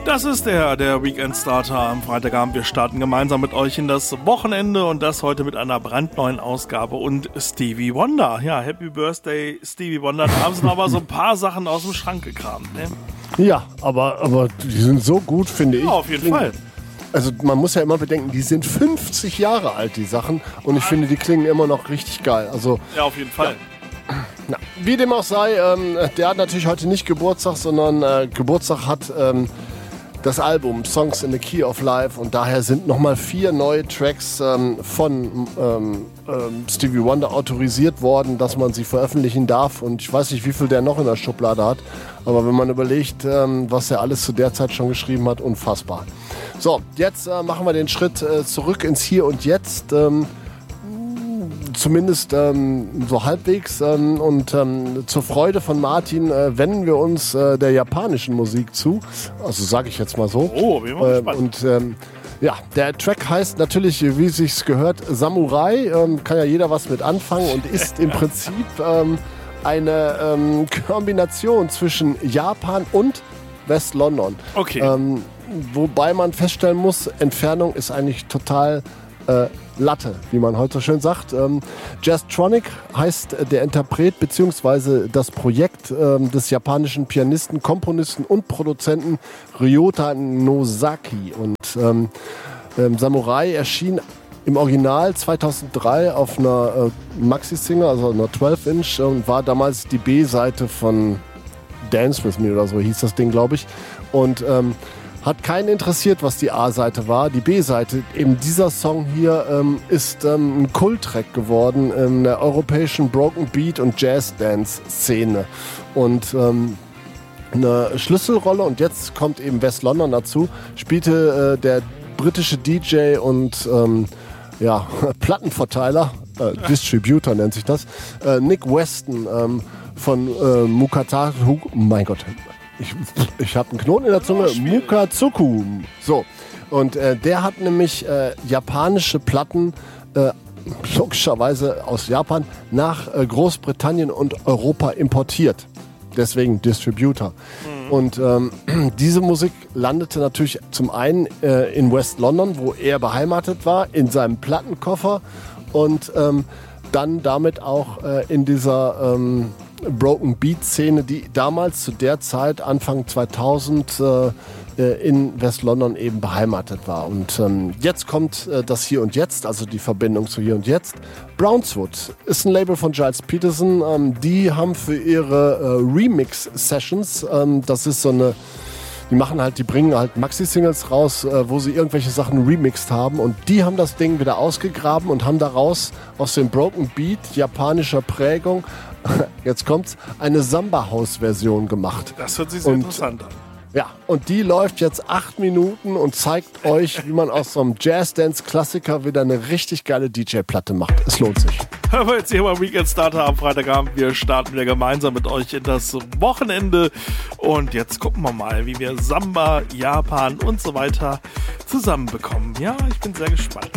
Das ist der Weekend Starter am Freitagabend. Wir starten gemeinsam mit euch in das Wochenende und das heute mit einer brandneuen Ausgabe und Stevie Wonder. Ja, Happy Birthday Stevie Wonder. Da haben sie noch aber so ein paar Sachen aus dem Schrank gekramt, ne? Ja, aber die sind so gut, finde ich. Ja, auf jeden Fall. Also man muss ja immer bedenken, die sind 50 Jahre alt, die Sachen. Und ich finde, die klingen immer noch richtig geil. Also, ja, auf jeden Fall. Ja. Wie dem auch sei, der hat natürlich heute nicht Geburtstag, sondern Geburtstag hat das Album Songs in the Key of Life. Und daher sind nochmal 4 neue Tracks von Stevie Wonder autorisiert worden, dass man sie veröffentlichen darf. Und ich weiß nicht, wie viel der noch in der Schublade hat. Aber wenn man überlegt, was er alles zu der Zeit schon geschrieben hat, unfassbar. So, jetzt machen wir den Schritt zurück ins Hier und Jetzt. Zumindest so halbwegs. Und zur Freude von Martin wenden wir uns der japanischen Musik zu. Also sage ich jetzt mal so. Oh, bin mal gespannt. Und ja, der Track heißt natürlich, wie es sich gehört, Samurai. Kann ja jeder was mit anfangen und ist im Prinzip eine Kombination zwischen Japan und West-London. Okay. Wobei man feststellen muss, Entfernung ist eigentlich total Latte, wie man heute so schön sagt. Jazztronic heißt der Interpret bzw. das Projekt des japanischen Pianisten, Komponisten und Produzenten Ryota Nozaki. Und Samurai erschien im Original 2003 auf einer Maxi-Single, also einer 12-Inch, und war damals die B-Seite von Dance With Me oder so hieß das Ding, glaube ich. Und hat keinen interessiert, was die A-Seite war. Die B-Seite, eben dieser Song hier, ist ein Kult-Track geworden in der europäischen Broken Beat und Jazz-Dance-Szene. Und eine Schlüsselrolle, und jetzt kommt eben West London dazu, spielte der britische DJ und Plattenverteiler, Distributor nennt sich das, Nick Weston von Mukataku, mein Gott, ich habe einen Knoten in der Zunge, Mukatsuku. So, und der hat nämlich japanische Platten logischerweise aus Japan nach Großbritannien und Europa importiert. Deswegen Distributor. Und diese Musik landete natürlich zum einen in West London, wo er beheimatet war, in seinem Plattenkoffer und dann damit auch in dieser Broken Beat Szene, die damals zu der Zeit, Anfang 2000, in West London eben beheimatet war. Und jetzt kommt das Hier und Jetzt, also die Verbindung zu Hier und Jetzt. Brownswood ist ein Label von Giles Peterson. Die haben für ihre Remix-Sessions, das ist so eine, die bringen halt Maxi-Singles raus, wo sie irgendwelche Sachen remixed haben, und die haben das Ding wieder ausgegraben und haben daraus aus dem Broken Beat japanischer Prägung, jetzt kommt's, eine Samba-House-Version gemacht. Das hört sich sehr interessant an. Ja, und die läuft jetzt 8 Minuten und zeigt euch, wie man aus so einem Jazz-Dance-Klassiker wieder eine richtig geile DJ-Platte macht. Es lohnt sich. Hören wir jetzt hier beim Weekend Starter am Freitagabend. Wir starten wieder gemeinsam mit euch in das Wochenende. Und jetzt gucken wir mal, wie wir Samba, Japan und so weiter zusammenbekommen. Ja, ich bin sehr gespannt.